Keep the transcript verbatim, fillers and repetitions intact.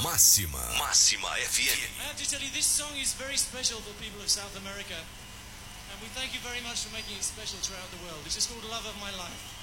Máxima. Máxima F M. I have to tell you, this song is very special for people of South America. And we thank you very much for making it special throughout the world. This is called Love of My Life.